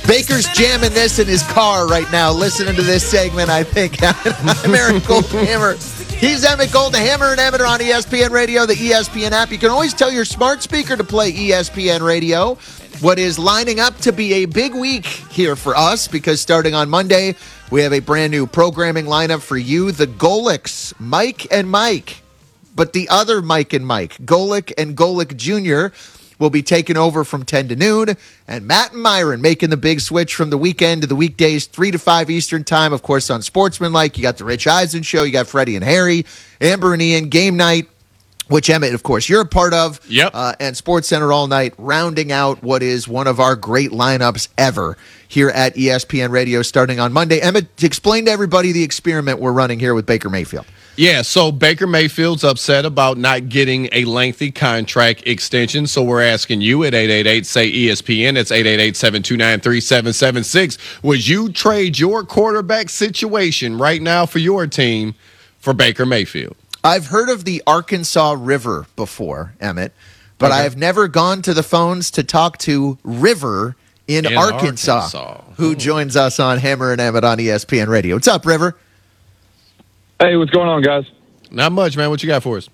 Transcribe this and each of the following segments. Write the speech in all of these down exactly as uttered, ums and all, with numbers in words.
Baker's jamming this in his car right now, listening to this segment, I think. I'm Aaron Goldhammer. He's Emmett Goldhammer, and Emmett are on E S P N Radio, the E S P N app. You can always tell your smart speaker to play E S P N Radio. What is lining up to be a big week here for us, because starting on Monday, we have a brand new programming lineup for you, the Golics, Mike and Mike. But the other Mike and Mike, Golic and Golic Junior, will be taking over from ten to noon, and Matt and Myron making the big switch from the weekend to the weekdays, three to five Eastern time, of course, on Sportsmanlike. You got the Rich Eisen Show, you got Freddie and Harry, Amber and Ian, Game Night, which, Emmett, of course, you're a part of, yep. uh, and Sports Center All Night, rounding out what is one of our great lineups ever here at E S P N Radio starting on Monday. Emmett, explain to everybody the experiment we're running here with Baker Mayfield. Yeah, so Baker Mayfield's upset about not getting a lengthy contract extension, so we're asking you at eight eight eight, say E S P N, that's eight eight eight, seven two nine, three seven seven six. Would you trade your quarterback situation right now for your team for Baker Mayfield? I've heard of the Arkansas River before, Emmett, but okay. I have never gone to the phones to talk to River in, in Arkansas, Arkansas, who hmm. joins us on Hammer and Emmett on E S P N Radio. What's up, River? Hey, what's going on, guys? Not much, man. What you got for us?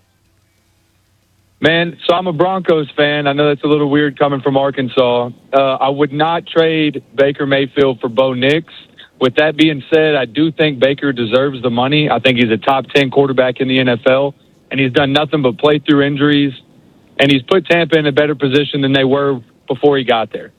Man, so I'm a Broncos fan. I know that's a little weird coming from Arkansas. Uh, I would not trade Baker Mayfield for Bo Nix. With that being said, I do think Baker deserves the money. I think he's a top ten quarterback in the N F L, and he's done nothing but play through injuries, and he's put Tampa in a better position than they were before he got there.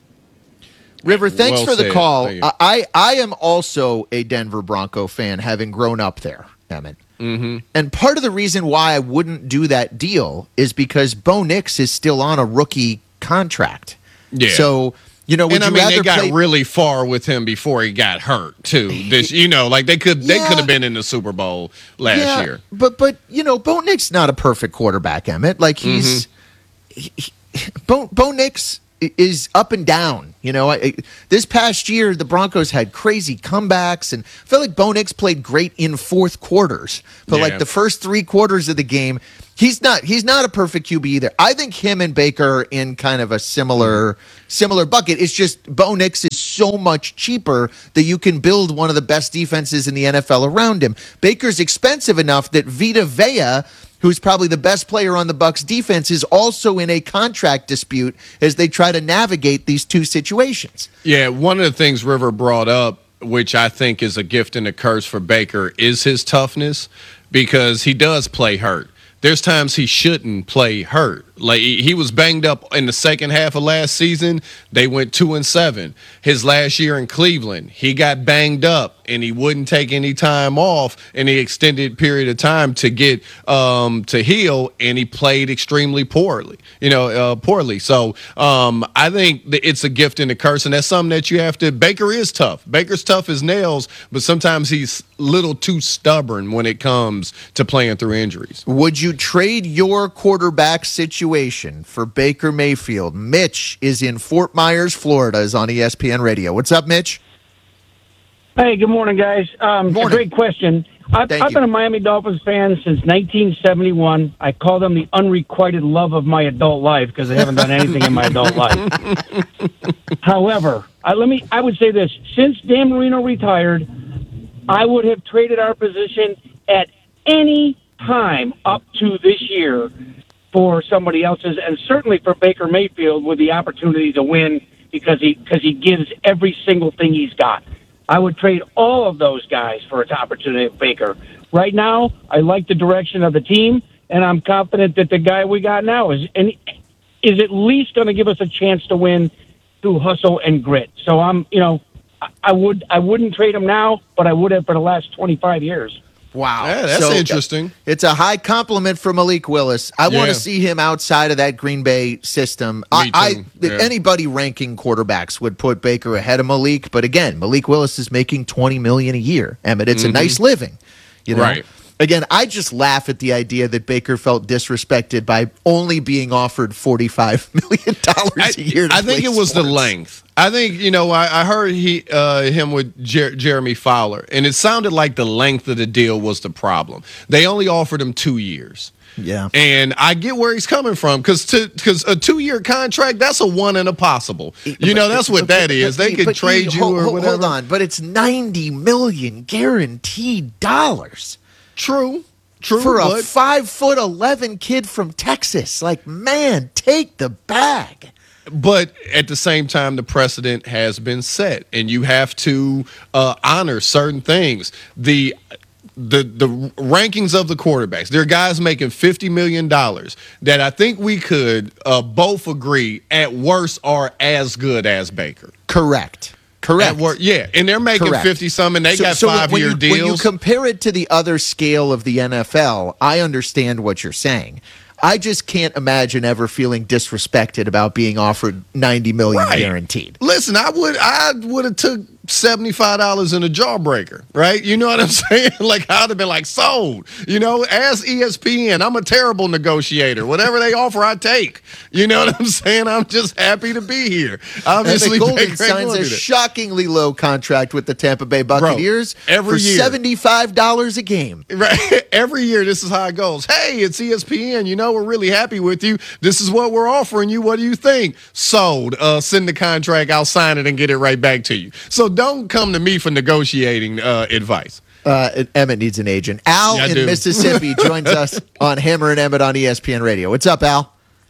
River, thanks well for the said. call. I, I am also a Denver Bronco fan, having grown up there, Emmett. Mm-hmm. And part of the reason why I wouldn't do that deal is because Bo Nix is still on a rookie contract. Yeah. So, you know, would and I you mean, rather they got play- really far with him before he got hurt too. This, you know, like they could they Yeah. could have been in the Super Bowl last yeah, year. But but you know, Bo Nix not a perfect quarterback, Emmett. Like he's Mm-hmm. he, he, Bo, Bo Nix is up and down. You know, I, this past year the Broncos had crazy comebacks, and I feel like Bo Nix played great in fourth quarters, but Yeah. like the first three quarters of the game, he's not he's not a perfect Q B either. I think him and Baker are in kind of a similar similar bucket. It's just Bo Nix is so much cheaper that you can build one of the best defenses in the N F L around him. Baker's expensive enough that Vita Vea, who's probably the best player on the Bucs defense, is also in a contract dispute as they try to navigate these two situations. Yeah, one of the things River brought up, which I think is a gift and a curse for Baker, is his toughness, because he does play hurt. There's times he shouldn't play hurt. Like he was banged up in the second half of last season. They went two and seven. His last year in Cleveland, he got banged up and he wouldn't take any time off in the extended period of time to get um, to heal, and he played extremely poorly. You know, uh, poorly. So um, I think that it's a gift and a curse, and that's something that you have to. Baker is tough. Baker's tough as nails, but sometimes he's a little too stubborn when it comes to playing through injuries. Would you trade your quarterback situation for Baker Mayfield? Mitch is in Fort Myers, Florida, is on E S P N Radio. What's up, Mitch? Hey, good morning, guys. Um, morning. A great question. I've, Thank I've you. been a Miami Dolphins fan since nineteen seventy-one. I call them the unrequited love of my adult life because I haven't done anything in my adult life. However, I, let me. I would say this. Since Dan Marino retired, I would have traded our position at any time up to this year for somebody else's, and certainly for Baker Mayfield with the opportunity to win because he because he gives every single thing he's got. I would trade all of those guys for its opportunity at Baker. Right now, I like the direction of the team, and I'm confident that the guy we got now is and is at least going to give us a chance to win through hustle and grit. So I'm, you know, I, I would I wouldn't trade him now, but I would have for the last twenty-five years. Wow. Yeah, that's So, interesting. It's a high compliment for Malik Willis. I want Yeah. to see him outside of that Green Bay system. I, Me I too. Yeah. Anybody ranking quarterbacks would put Baker ahead of Malik, but again, Malik Willis is making twenty million dollars a year. Emmett, it's Mm-hmm. a nice living. You know? Right. Again, I just laugh at the idea that Baker felt disrespected by only being offered forty-five million dollars a year to I think play it was the sports. length. I think, you know, I, I heard he uh, him with Jer- Jeremy Fowler, and it sounded like the length of the deal was the problem. They only offered him two years. Yeah. And I get where he's coming from because because a two-year contract, that's a one in a possible. You know, that's what that is. They could trade you hold, or hold, whatever. Hold on, but it's ninety million guaranteed dollars. True. True. For a but- five foot eleven kid from Texas. Like, man, take the bag. But at the same time, the precedent has been set, and you have to uh, honor certain things. The the the rankings of the quarterbacks. There are guys making fifty million dollars that I think we could uh, both agree at worst are as good as Baker. Correct. Correct. At wor- yeah, and they're making Correct. fifty some, and they So- got so when five year you, deals. When you compare it to the other scale of the N F L, I understand what you're saying. I just can't imagine ever feeling disrespected about being offered ninety million dollars Right. guaranteed. Listen, I would I would have took seventy-five dollars in a jawbreaker, right? You know what I'm saying? Like, I'd have been like, sold. You know, as E S P N, I'm a terrible negotiator. Whatever they offer, I take. You know what I'm saying? I'm just happy to be here. Obviously, Emmett Golden Baker ain't signs gonna a do that. shockingly low contract with the Tampa Bay Buccaneers every for year. seventy-five dollars a game. Right. Every year, this is how it goes. Hey, it's E S P N. You know, we're really happy with you. This is what we're offering you. What do you think? Sold. Uh, send the contract. I'll sign it and get it right back to you. So don't come to me for negotiating uh, advice. Uh, Emmett needs an agent. Al Yeah, I in do. Mississippi joins us on Hammer and Emmett on E S P N Radio. What's up, Al?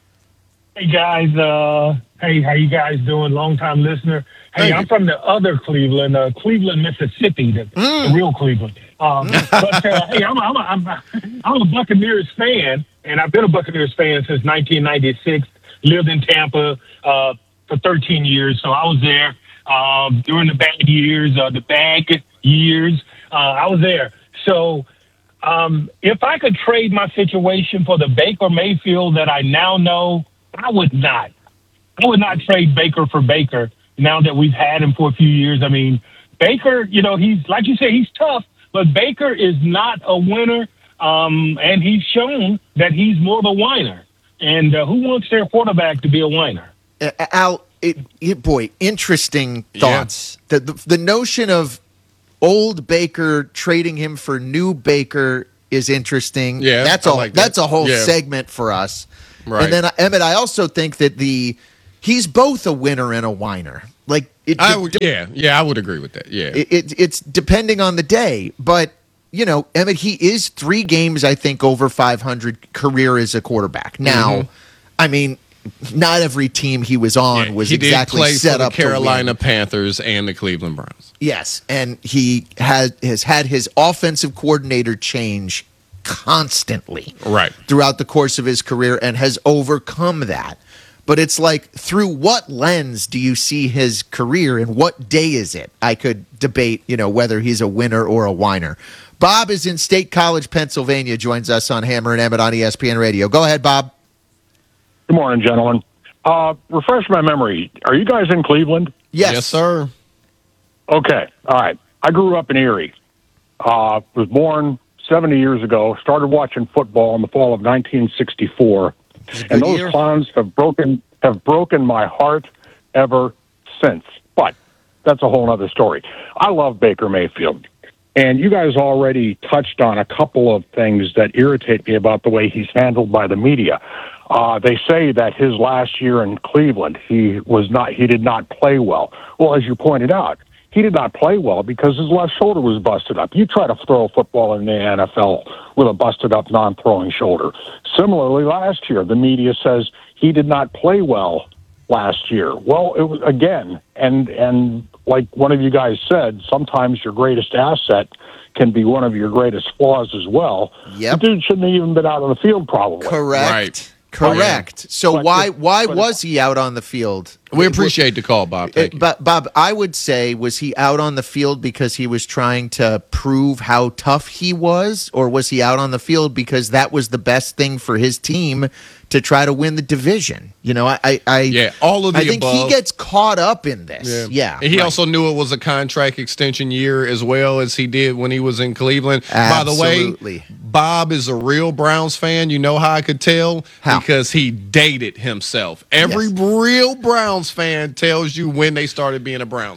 Hey guys, uh, hey, how you guys doing? Long time listener. Hey, Thank I'm you. from the other Cleveland, uh, Cleveland, Mississippi, the, the real Cleveland. Um, but uh, hey, I'm a, I'm, a, I'm, a, I'm a Buccaneers fan, and I've been a Buccaneers fan since nineteen ninety-six. Lived in Tampa uh, for thirteen years, so I was there um, during the bad years, uh, the bag years. Uh, I was there. So um, if I could trade my situation for the Baker Mayfield that I now know, I would not. I would not trade Baker for Baker now that we've had him for a few years. I mean, Baker, you know, he's, like you said, he's tough, but Baker is not a winner, um, and he's shown that he's more of a whiner. And uh, who wants their quarterback to be a whiner? Uh, Al, it, it, boy, interesting thoughts. The, the the notion of old Baker trading him for new Baker is interesting. Yeah, that's I a like that. that's a whole Yeah. segment for us. Right. And then uh, Emmett, I also think that the he's both a winner and a whiner. Like it, I it- would, yeah, yeah, I would agree with that. Yeah. it, it, it's depending on the day, but you know, Emmett, he is three games, I think, over five hundred career as a quarterback. Now, Mhm. I mean, not every team he was on Yeah, was he exactly did play set for the up to win. Carolina Panthers and the Cleveland Browns. Yes, and he has has had his offensive coordinator change constantly Right. throughout the course of his career and has overcome that. But it's like, through what lens do you see his career and what day is it? I could debate, you know, whether he's a winner or a whiner. Bob is in State College, Pennsylvania, joins us on Hammer and Emmett on E S P N Radio. Go ahead, Bob. Good morning, gentlemen. Uh, refresh my memory. Are you guys in Cleveland? Yes, sir. Okay. All right. I grew up in Erie. Uh, was born seventy years ago. Started watching football in the fall of nineteen sixty-four, and those year. clowns have broken have broken my heart ever since. But that's a whole other story. I love Baker Mayfield, and you guys already touched on a couple of things that irritate me about the way he's handled by the media. Uh, they say that his last year in Cleveland, he was not, he did not play well. Well, as you pointed out, he did not play well because his left shoulder was busted up. You try to throw a football in the N F L with a busted up non-throwing shoulder. Similarly, last year, the media says he did not play well last year. Well, it was again, and and like one of you guys said, sometimes your greatest asset can be one of your greatest flaws as well. Yep. The dude shouldn't have even been out on the field, probably. Correct. Right. Correct. So But why if- why but if- was he out on the field? We appreciate the call, Bob. Thank Uh, you. But Bob, I would say, was he out on the field because he was trying to prove how tough he was, or was he out on the field because that was the best thing for his team to try to win the division? You know, I, I, I Yeah, all of the I think above. he gets caught up in this. Yeah, And he right. also knew it was a contract extension year as well as he did when he was in Cleveland. By the Absolutely. way, Bob is a real Browns fan. You know how I could tell? How? Because he dated himself. Every Yes. real Browns fan tells you when they started being a Browns fan.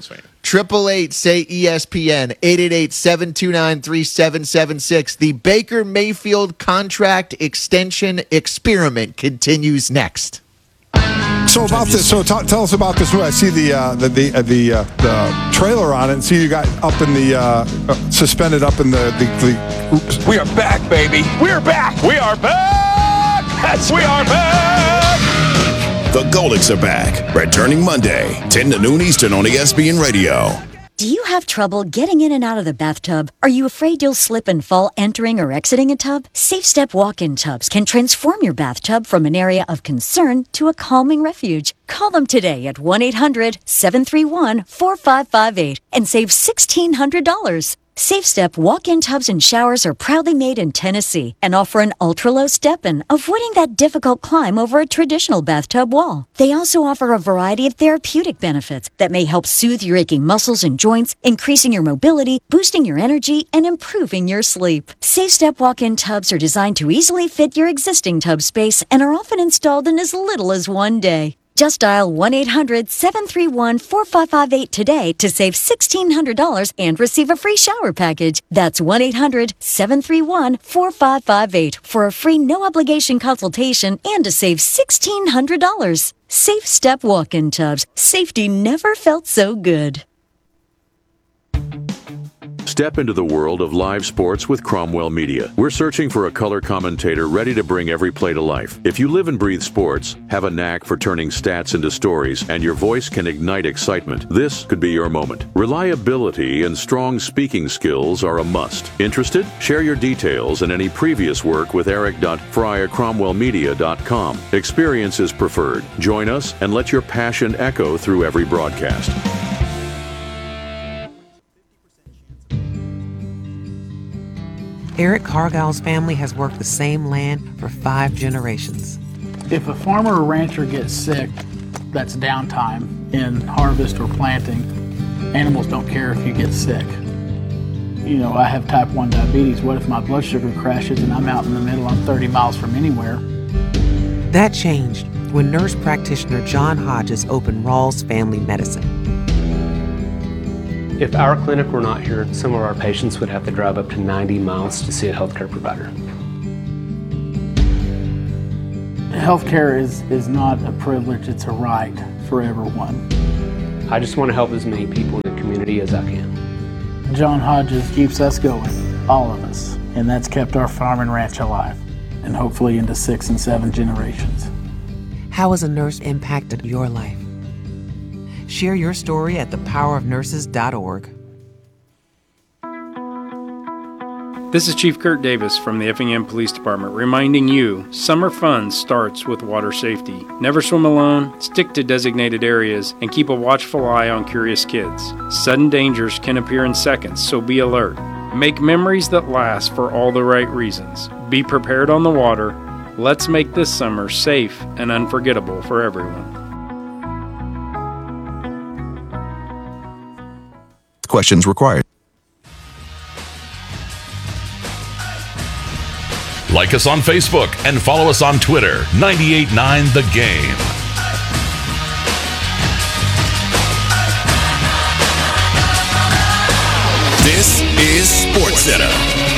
Triple eight say E S P N, eight eight eight, seven two nine, three seven seven six. The Baker Mayfield contract extension experiment continues next. So about this, so t- tell us about this movie. I see the uh, the the, uh, the, uh, the trailer on it, and see you got up in the uh, uh, suspended up in the the. the oops. We are back, baby. We are back. We are back. Yes, we are back. The Goldics are back, returning Monday, ten to noon Eastern on E S P N Radio. Do you have trouble getting in and out of the bathtub? Are you afraid you'll slip and fall entering or exiting a tub? Safe Step walk-in tubs can transform your bathtub from an area of concern to a calming refuge. Call them today at one eight hundred, seven three one, four five five eight and save sixteen hundred dollars. Safe Step walk-in tubs and showers are proudly made in Tennessee and offer an ultra-low step-in, avoiding that difficult climb over a traditional bathtub wall. They also offer a variety of therapeutic benefits that may help soothe your aching muscles and joints, increasing your mobility, boosting your energy, and improving your sleep. Safe Step walk-in tubs are designed to easily fit your existing tub space and are often installed in as little as one day. Just dial one eight hundred, seven three one, four five five eight today to save sixteen hundred dollars and receive a free shower package. That's one eight hundred, seven three one, four five five eight for a free no-obligation consultation and to save sixteen hundred dollars. Safe Step walk-in tubs. Safety never felt so good. Step into the world of live sports with Cromwell Media. We're searching for a color commentator ready to bring every play to life. If you live and breathe sports, have a knack for turning stats into stories, and your voice can ignite excitement, this could be your moment. Reliability and strong speaking skills are a must. Interested? Share your details and any previous work with eric dot fry at cromwell media dot com. Experience is preferred. Join us and let your passion echo through every broadcast. Eric Cargill's family has worked the same land for five generations. If a farmer or rancher gets sick, that's downtime in harvest or planting. Animals don't care if you get sick. You know, I have type one diabetes. What if my blood sugar crashes and I'm out in the middle, I'm thirty miles from anywhere? That changed when nurse practitioner John Hodges opened Rawls Family Medicine. If our clinic were not here, some of our patients would have to drive up to ninety miles to see a healthcare provider. Healthcare is, is not a privilege, it's a right for everyone. I just want to help as many people in the community as I can. John Hodges keeps us going, all of us, and that's kept our farm and ranch alive, and hopefully into six and seven generations. How has a nurse impacted your life? Share your story at the power of nurses dot org. This is Chief Kurt Davis from the Effingham Police Department reminding you, summer fun starts with water safety. Never swim alone, stick to designated areas, and keep a watchful eye on curious kids. Sudden dangers can appear in seconds, so be alert. Make memories that last for all the right reasons. Be prepared on the water. Let's make this summer safe and unforgettable for everyone. Questions required. Like us on Facebook and follow us on Twitter, ninety-eight point nine The Game. This is SportsCenter.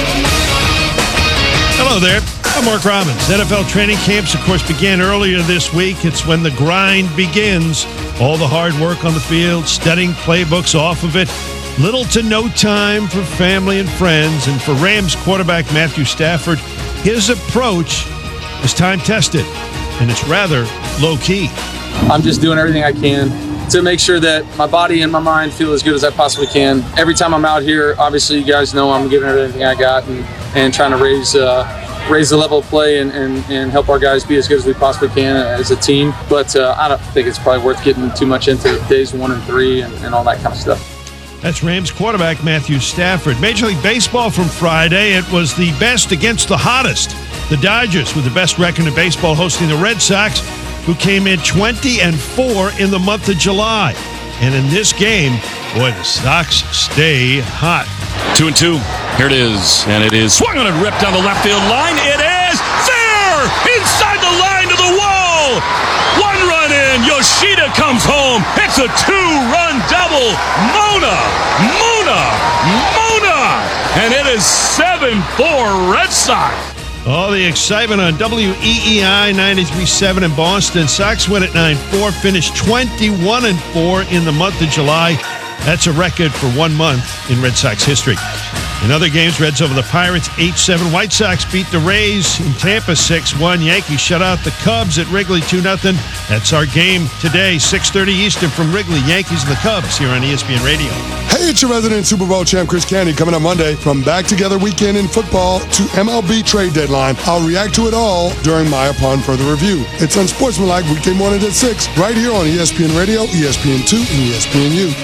Hello there. I'm Mark Robbins. N F L training camps, of course, began earlier this week. It's when the grind begins. All the hard work on the field, studying playbooks off of it. Little to no time for family and friends. And for Rams quarterback Matthew Stafford, his approach is time-tested, and it's rather low-key. I'm just doing everything I can to make sure that my body and my mind feel as good as I possibly can. Every time I'm out here, obviously you guys know I'm giving everything I got and, and trying to raise uh, raise the level of play and, and, and help our guys be as good as we possibly can as a team. But uh, I don't think it's probably worth getting too much into days one and three and, and all that kind of stuff. That's Rams quarterback Matthew Stafford. Major League Baseball from Friday, it was the best against the hottest. The Dodgers, with the best record in baseball, hosting the Red Sox, who came in twenty and four in the month of July. And in this game, boy, the Sox stay hot. Two and two. Here it is. And it is swung on and ripped down the left field line. It is there! Inside the line to the wall! One run in, and Yoshida comes home. It's a two-run double. Mona, Mona, Mona, and it is seven four Red Sox. All the excitement on W E E I ninety-three point seven in Boston. Sox win at nine four, finished twenty-one and four in the month of July. That's a record for one month in Red Sox history. In other games, Reds over the Pirates eight seven. White Sox beat the Rays in Tampa six one. Yankees shut out the Cubs at Wrigley two nothing. That's our game today, six thirty Eastern from Wrigley. Yankees and the Cubs here on E S P N Radio. Hey, it's your resident Super Bowl champ, Chris Candy, coming up Monday. From Back Together Weekend in football to M L B trade deadline, I'll react to it all during my Upon Further Review. It's Unsportsmanlike weekday morning at six, right here on E S P N Radio, E S P N two, and E S P N U.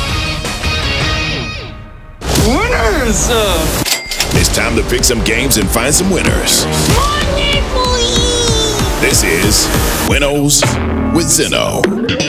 Winners! It's time to pick some games and find some winners. Money, boy! This is Winnows with Zeno.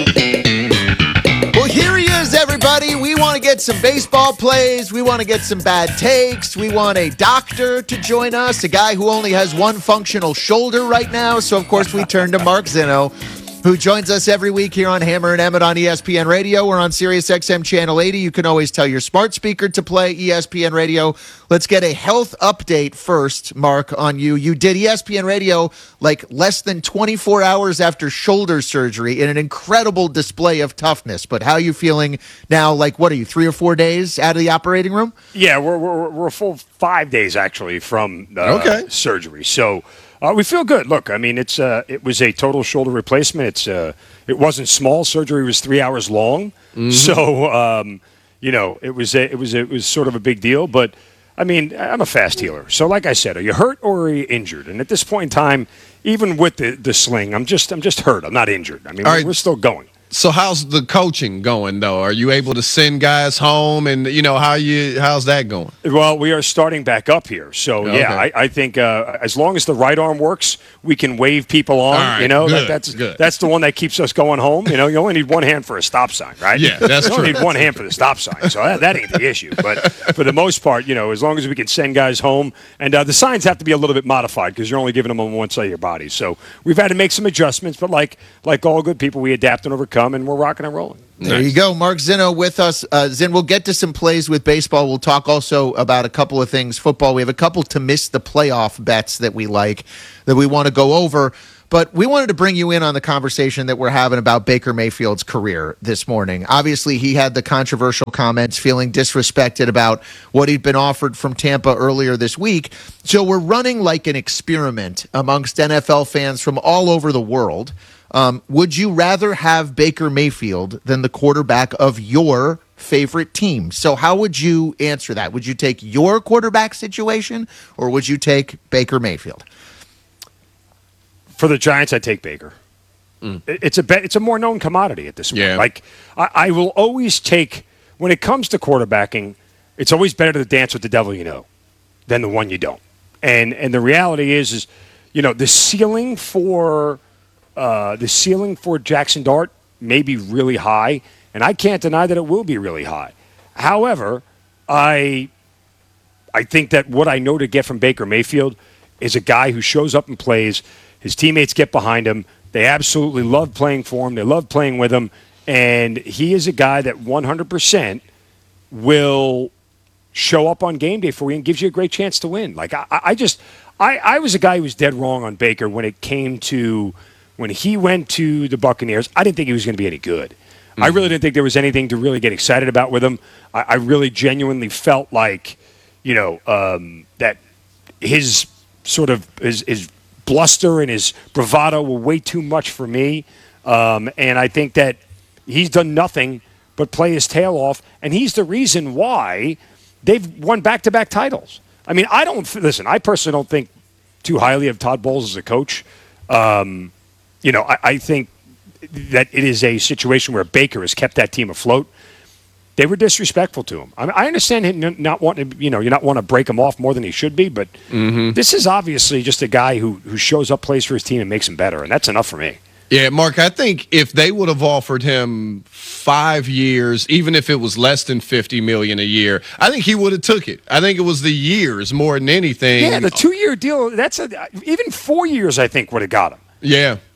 Well, here he is, everybody. We want to get some baseball plays. We want to get some bad takes. We want a doctor to join us, a guy who only has one functional shoulder right now. So, of course, we turn to Mark Zeno, who joins us every week here on Hammer and Emmett on E S P N Radio. We're on Sirius X M Channel eighty. You can always tell your smart speaker to play E S P N Radio. Let's get a health update first, Mark, on you. You did E S P N Radio like less than twenty-four hours after shoulder surgery in an incredible display of toughness. But how are you feeling now? Like, what are you, three or four days out of the operating room? Yeah, we're we're, we're a full five days, actually, from uh, Okay. surgery. So Uh, we feel good. Look, I mean, it's uh, it was a total shoulder replacement. It's uh, it wasn't small. Surgery was three hours long, Mm-hmm. so um, you know it was a, it was a, it was sort of a big deal. But I mean, I'm a fast healer, so like I said, are you hurt or are you injured? And at this point in time, even with the, the sling, I'm just I'm just hurt. I'm not injured. I mean, All we're, right. we're still going. So how's the coaching going, though? Are you able to send guys home, and you know how you how's that going? Well, we are starting back up here, so Okay. yeah, I, I think uh, as long as the right arm works, we can wave people on. All right, you know, good, that, that's good. that's the one that keeps us going home. You know, you only need one hand for a stop sign, right? Yeah, that's you only true. need one hand for the stop sign, so that, that ain't the issue. But for the most part, you know, as long as we can send guys home, and uh, the signs have to be a little bit modified because you're only giving them on one side of your body. So we've had to make some adjustments, but like like all good people, we adapt and overcome, and we're rocking and rolling. There you go. Mark Zeno with us. Uh, Zin, we'll get to some plays with baseball. We'll talk also about a couple of things. Football, we have a couple to miss the playoff bets that we like, that we want to go over. But we wanted to bring you in on the conversation that we're having about Baker Mayfield's career this morning. Obviously, he had the controversial comments, feeling disrespected about what he'd been offered from Tampa earlier this week. So we're running like an experiment amongst N F L fans from all over the world. Um, would you rather have Baker Mayfield than the quarterback of your favorite team? So how would you answer that? Would you take your quarterback situation, or would you take Baker Mayfield? For the Giants, I take Baker. It- It's a bet. It's a more known commodity at this point. Yeah. Like I, I will always take when it comes to quarterbacking. It's always better to dance with the devil you know than the one you don't. And and the reality is is you know the ceiling for uh, the ceiling for Jackson Dart may be really high, and I can't deny that it will be really high. However, I I think that what I know to get from Baker Mayfield is a guy who shows up and plays. His teammates get behind him. They absolutely love playing for him. They love playing with him. And he is a guy that one hundred percent will show up on game day for you and gives you a great chance to win. Like, I, I just, I, I was a guy who was dead wrong on Baker when it came to, when he went to the Buccaneers. I didn't think he was going to be any good. I really didn't think there was anything to really get excited about with him. I, I really genuinely felt like, you know, um, that his sort of, his, his bluster and his bravado were way too much for me. Um, and I think that he's done nothing but play his tail off. And he's the reason why they've won back-to-back titles. I mean, I don't, listen, I personally don't think too highly of Todd Bowles as a coach. Um, you know, I, I think that it is a situation where Baker has kept that team afloat. They were disrespectful to him. I mean, I understand him not wanting to, you know, you not want to break him off more than he should be, but Mm-hmm. this is obviously just a guy who who shows up, plays for his team, and makes him better, and that's enough for me. Yeah, Mark, I think if they would have offered him five years, even if it was less than fifty million dollars a year, I think he would have took it. I think it was the years more than anything. Yeah, the two-year deal, that's a, even four years, I think, would have got him. Yeah.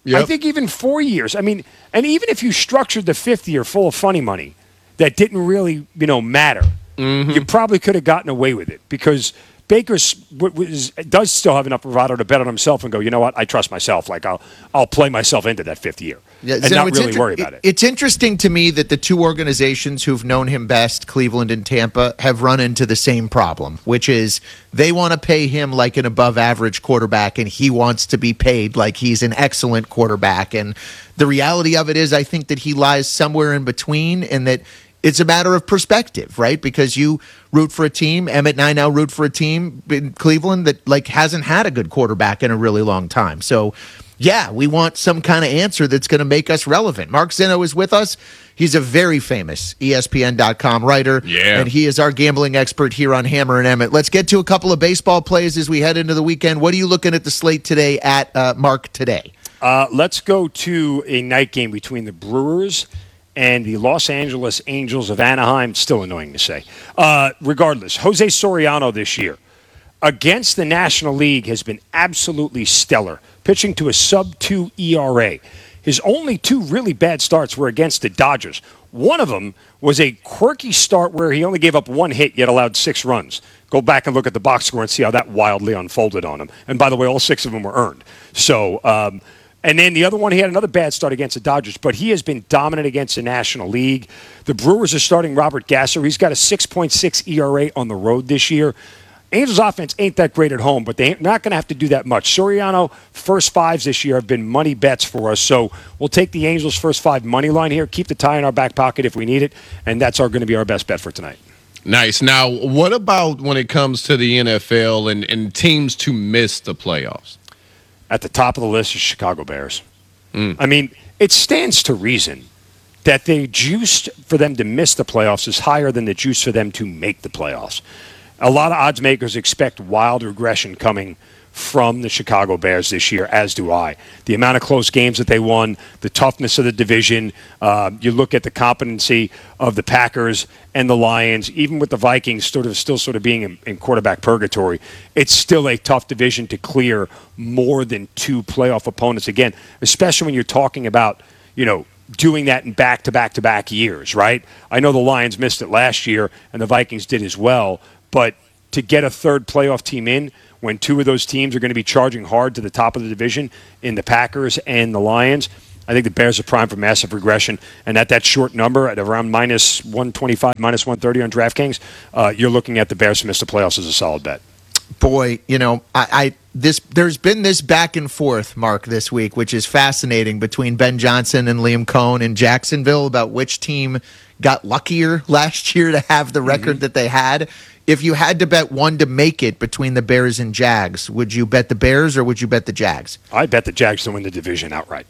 I think even four years. I mean, and even if you structured the fifth year full of funny money that didn't really, you know, matter, mm-hmm. you probably could have gotten away with it because Baker's was, does still have enough bravado to bet on himself and go, you know what, I trust myself. Like, I'll I'll play myself into that fifth year yeah, and Zeno, not really inter- worry about it. It's interesting to me that the two organizations who've known him best, Cleveland and Tampa, have run into the same problem, which is they want to pay him like an above-average quarterback, and he wants to be paid like he's an excellent quarterback. And the reality of it is I think that he lies somewhere in between, and that it's a matter of perspective, right? Because you root for a team, Emmett and I now root for a team in Cleveland that like hasn't had a good quarterback in a really long time. So, yeah, we want some kind of answer that's going to make us relevant. Mark Zeno is with us. He's a very famous E S P N dot com writer, yeah. and he is our gambling expert here on Hammer and Emmett. Let's get to a couple of baseball plays as we head into the weekend. What are you looking at the slate today at uh, Mark today? Uh, let's go to a night game between the Brewers and the Los Angeles Angels of Anaheim. Still annoying to say. Uh, regardless, Jose Soriano this year against the National League has been absolutely stellar, pitching to a sub two E R A. His only two really bad starts were against the Dodgers. One of them was a quirky start where he only gave up one hit yet allowed six runs. Go back and look at the box score and see how that wildly unfolded on him. And by the way, all six of them were earned. So, um, and then the other one, he had another bad start against the Dodgers, but he has been dominant against the National League. The Brewers are starting Robert Gasser. He's got a six point six E R A on the road this year. Angels offense ain't that great at home, but they're not going to have to do that much. Soriano, first fives this year have been money bets for us, so we'll take the Angels' first five money line here, keep the tie in our back pocket if we need it, and that's our going to be our best bet for tonight. Nice. Now, what about when it comes to the N F L and, and teams to miss the playoffs? At the top of the list is Chicago Bears. Mm. I mean, it stands to reason that the juice for them to miss the playoffs is higher than the juice for them to make the playoffs. A lot of odds makers expect wild regression coming from the Chicago Bears this year, as do I. The amount of close games that they won, the toughness of the division, uh, you look at the competency of the Packers and the Lions, even with the Vikings sort of still sort of being in, in quarterback purgatory, it's still a tough division to clear more than two playoff opponents again, especially when you're talking about, you know, doing that in back-to-back-to-back years, right? I know the Lions missed it last year, and the Vikings did as well, but to get a third playoff team in when two of those teams are going to be charging hard to the top of the division in the Packers and the Lions, I think the Bears are primed for massive regression. And at that short number, at around minus one twenty-five, minus one thirty on DraftKings, uh, you're looking at the Bears to miss the playoffs as a solid bet. Boy, you know, I, I this there's been this back and forth, Mark, this week, which is fascinating, between Ben Johnson and Liam Cohn in Jacksonville about which team got luckier last year to have the record mm-hmm. that they had. If you had to bet one to make it between the Bears and Jags, would you bet the Bears or would you bet the Jags? I'd bet the Jags to win the division outright.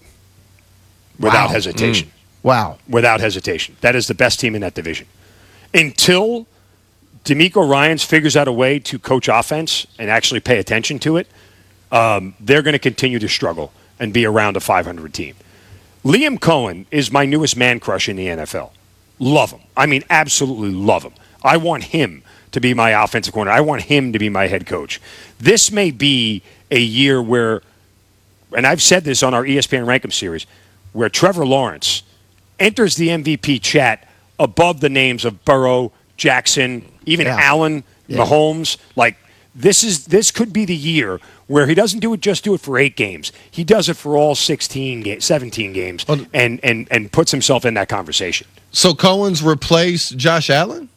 Without wow. hesitation. Mm. Wow. Without hesitation. That is the best team in that division. Until D'Amico Ryans figures out a way to coach offense and actually pay attention to it, um, they're going to continue to struggle and be around a five hundred team. Liam Cohen is my newest man crush in the N F L. Love him. I mean, absolutely love him. I want him to be my offensive coordinator. I want him to be my head coach. This may be a year where, and I've said this on our E S P N Rankem series, where Trevor Lawrence enters the M V P chat above the names of Burrow, Jackson, even yeah. Allen, yeah. Mahomes. Like, this is this could be the year where he doesn't do it just do it for eight games. He does it for all sixteen, seventeen games and, and, and puts himself in that conversation. So Cohen's replaced Josh Allen?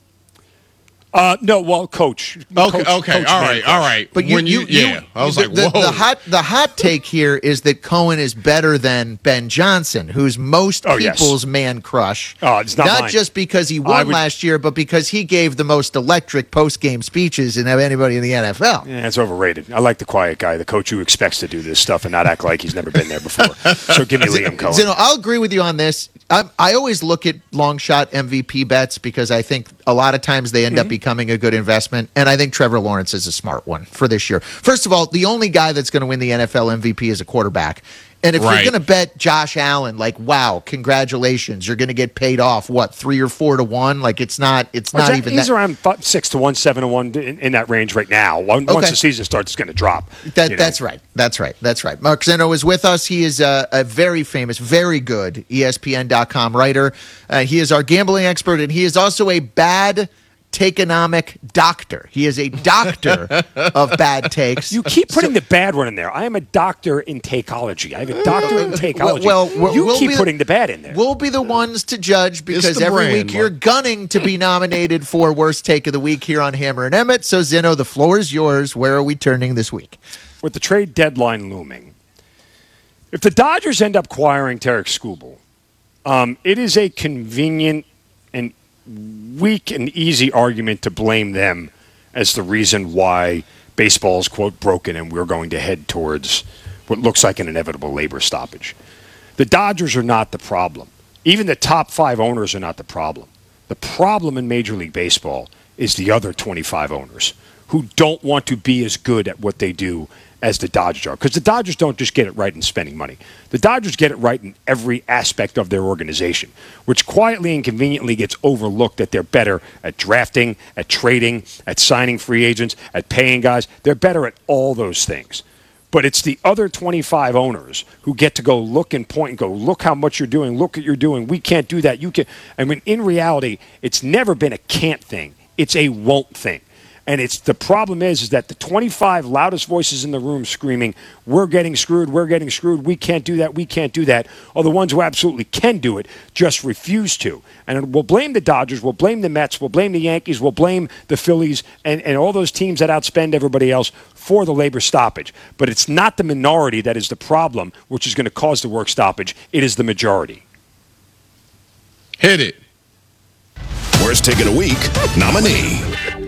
Uh, no, well, coach. Okay, coach, okay, coach all right, all right. But you, when you, you, yeah, you, I was the, like, the, whoa. The hot, the hot take here is that Cohen is better than Ben Johnson, who's most oh, people's yes. man crush. Oh, it's not Not mine. just because he won would, last year, but because he gave the most electric post-game speeches in anybody in the N F L. Yeah, it's overrated. I like the quiet guy, the coach who expects to do this stuff and not act like he's never been there before. So give me Liam Cohen. Zeno, I'll agree with you on this. I, I always look at long shot M V P bets because I think a lot of times they end mm-hmm. up becoming a good investment, and I think Trevor Lawrence is a smart one for this year. First of all, the only guy that's going to win the N F L M V P is a quarterback, And if Right. you're going to bet Josh Allen, like, wow, congratulations, you're going to get paid off, what, three or four to one? Like, it's not it's not Well, even he's that. around five, six to one, seven to one in, in that range right now. Once Okay. the season starts, it's going to drop. That, you know. that's right. That's right. That's right. Mark Zeno is with us. He is a, a very famous, very good E S P N dot com writer. Uh, he is our gambling expert, and he is also a bad takeonomic doctor. He is a doctor of bad takes. You keep putting the bad one in there. I am a doctor in takeology. I have a doctor in takeology. Well, well, you we'll keep be- putting the bad in there. We'll be the ones to judge because the every brand, week you're Mark. gunning to be nominated for worst take of the week here on Hammer and Emmett. So Zeno, the floor is yours. Where are we turning this week? With the trade deadline looming, if the Dodgers end up acquiring Tarek Skubal, um, it is a convenient and weak and easy argument to blame them as the reason why baseball is, quote, broken and we're going to head towards what looks like an inevitable labor stoppage. The Dodgers are not the problem. Even the top five owners are not the problem. The problem in Major League Baseball is the other twenty-five owners who don't want to be as good at what they do as the Dodgers are. Because the Dodgers don't just get it right in spending money. The Dodgers get it right in every aspect of their organization, which quietly and conveniently gets overlooked that they're better at drafting, at trading, at signing free agents, at paying guys. They're better at all those things. But it's the other twenty-five owners who get to go look and point and go, look how much you're doing, look what you're doing. We can't do that. You can. I mean, in reality, it's never been a can't thing. It's a won't thing. And it's the problem is, is that the twenty-five loudest voices in the room screaming, we're getting screwed, we're getting screwed, we can't do that, we can't do that, are the ones who absolutely can do it, just refuse to. And we'll blame the Dodgers, we'll blame the Mets, we'll blame the Yankees, we'll blame the Phillies, and, and all those teams that outspend everybody else for the labor stoppage. But it's not the minority that is the problem, which is going to cause the work stoppage. It is the majority. Hit it. Worst take of the week nominee.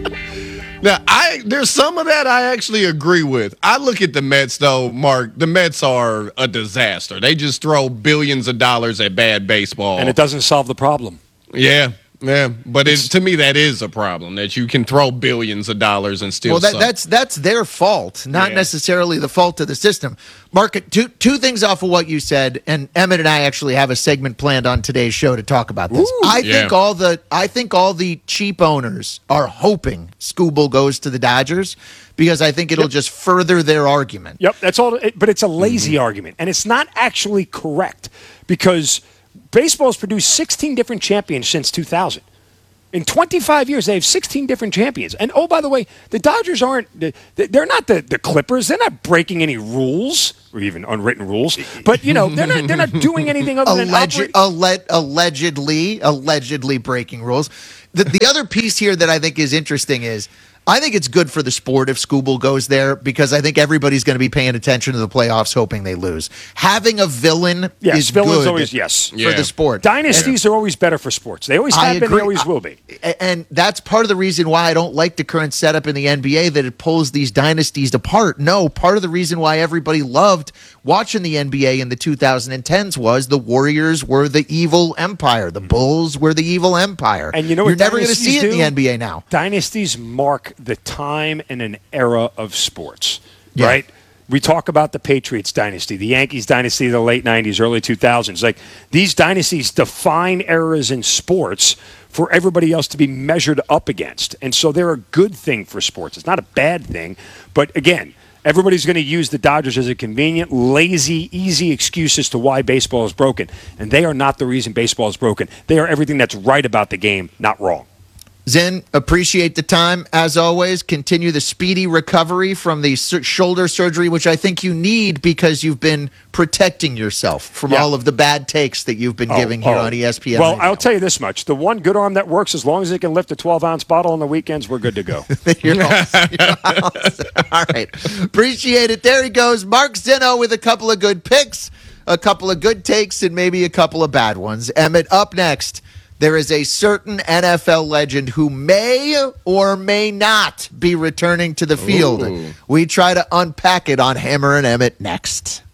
Now, I there's some of that I actually agree with. I look at the Mets, though, Mark. The Mets are a disaster. They just throw billions of dollars at bad baseball. And it doesn't solve the problem. Yeah, yeah. But it, to me, that is a problem, that you can throw billions of dollars and still Well, that, suck. that's that's their fault, not Yeah. necessarily the fault of the system. Mark, two two things off of what you said, and Emmett and I actually have a segment planned on today's show to talk about this. Ooh, I yeah. think all the I think all the cheap owners are hoping Skubal goes to the Dodgers because I think it'll just further their argument. Yep, that's all. It, but it's a lazy argument, and it's not actually correct because baseball's produced sixteen different champions since two thousand. In twenty-five years, they have sixteen different champions. And oh, by the way, the Dodgers aren't, they're not the, the Clippers. They're not breaking any rules or even unwritten rules. But, you know, they're not they're not doing anything other than Alleged, operate- alle- allegedly, allegedly breaking rules. The, the other piece here that I think is interesting is I think it's good for the sport if Skubal goes there because I think everybody's going to be paying attention to the playoffs hoping they lose. Having a villain Yes, is villains good always, yes. for Yeah. the sport. Dynasties are always better for sports. They always I have been, agree. they always will be. A- And that's part of the reason why I don't like the current setup in the N B A, that it pulls these dynasties apart. No, part of the reason why everybody loved watching the N B A in the two thousand tens was the Warriors were the evil empire. The Bulls were the evil empire. And you know You're what never going to dynasties see it in do? the N B A now. Dynasties mark the time and an era of sports, Yeah. right? We talk about the Patriots dynasty, the Yankees dynasty of the late nineties, early two thousands. Like, these dynasties define eras in sports for everybody else to be measured up against. And so they're a good thing for sports. It's not a bad thing. But again, everybody's going to use the Dodgers as a convenient, lazy, easy excuse as to why baseball is broken. And they are not the reason baseball is broken. They are everything that's right about the game, not wrong. Zen, appreciate the time as always. Continue the speedy recovery from the sur- shoulder surgery, which I think you need because you've been protecting yourself from Yeah. all of the bad takes that you've been Oh, giving here oh. on E S P N. Well, Radio. I'll tell you this much. The one good arm that works, as long as it can lift a twelve-ounce bottle on the weekends, we're good to go. You're all, you're all set. All right. Appreciate it. There he goes. Mark Zeno with a couple of good picks, a couple of good takes, and maybe a couple of bad ones. Emmett, up next, there is a certain N F L legend who may or may not be returning to the field. Ooh. We try to unpack it on Hammer and Emmett next.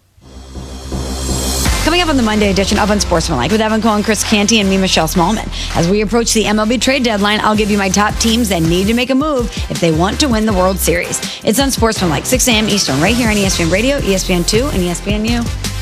Coming up on the Monday edition of Unsportsmanlike with Evan Cohen, Chris Canty, and me, Michelle Smallman. As we approach the M L B trade deadline, I'll give you my top teams that need to make a move if they want to win the World Series. It's Unsportsmanlike, six a.m. Eastern, right here on E S P N Radio, E S P N two, and E S P N U.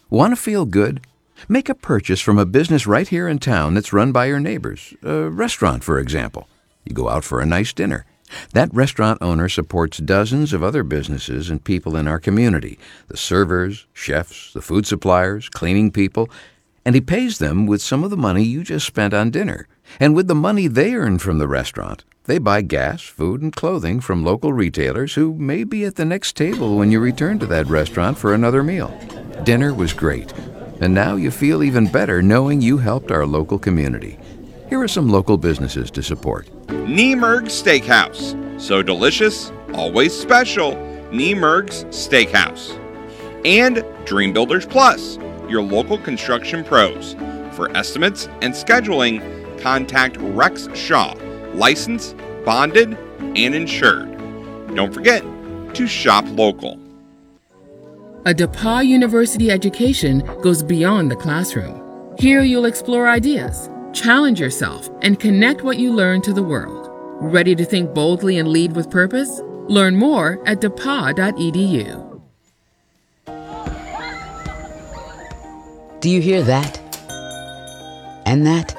Want to feel good? Make a purchase from a business right here in town that's run by your neighbors. A restaurant, for example. You go out for a nice dinner. That restaurant owner supports dozens of other businesses and people in our community. The servers, chefs, the food suppliers, cleaning people. And he pays them with some of the money you just spent on dinner. And with the money they earn from the restaurant, they buy gas, food, and clothing from local retailers who may be at the next table when you return to that restaurant for another meal. Dinner was great. And now you feel even better knowing you helped our local community. Here are some local businesses to support. Niemerg's Steakhouse. So delicious, always special. Niemerg's Steakhouse. And Dream Builders Plus, your local construction pros. For estimates and scheduling, contact Rex Shaw, licensed, bonded, and insured. Don't forget to shop local. A DePauw University education goes beyond the classroom. Here you'll explore ideas, challenge yourself, and connect what you learn to the world. Ready to think boldly and lead with purpose? Learn more at depaw dot e d u. Do you hear that? And that?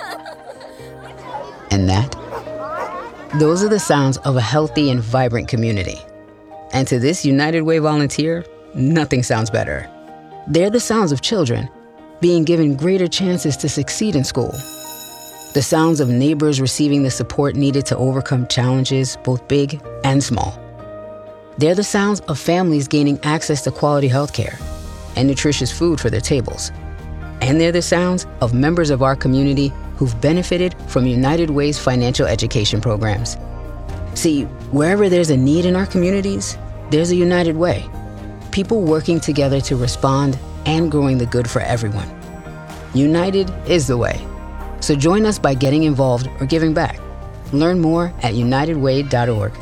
And that? Those are the sounds of a healthy and vibrant community. And to this United Way volunteer, nothing sounds better. They're the sounds of children being given greater chances to succeed in school. The sounds of neighbors receiving the support needed to overcome challenges, both big and small. They're the sounds of families gaining access to quality health care and nutritious food for their tables. And they're the sounds of members of our community who've benefited from United Way's financial education programs. See, wherever there's a need in our communities, there's a United Way. People working together to respond and growing the good for everyone. United is the way. So join us by getting involved or giving back. Learn more at united way dot org.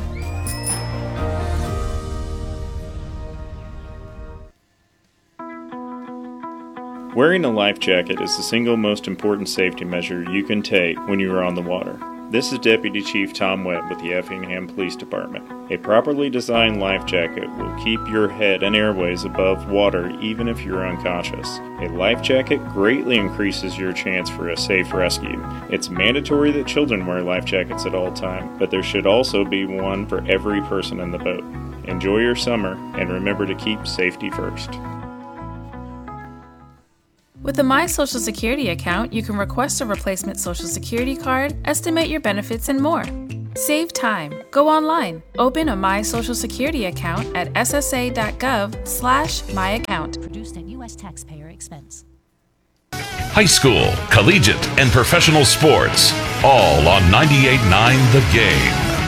Wearing a life jacket is the single most important safety measure you can take when you are on the water. This is Deputy Chief Tom Webb with the Effingham Police Department. A properly designed life jacket will keep your head and airways above water even if you're unconscious. A life jacket greatly increases your chance for a safe rescue. It's mandatory that children wear life jackets at all times, but there should also be one for every person in the boat. Enjoy your summer and remember to keep safety first. With a My Social Security account, you can request a replacement Social Security card, estimate your benefits, and more. Save time. Go online. Open a My Social Security account at s s a dot gov slash my account. Produced at U S taxpayer expense. High school, collegiate, and professional sports, all on ninety-eight point nine The Game.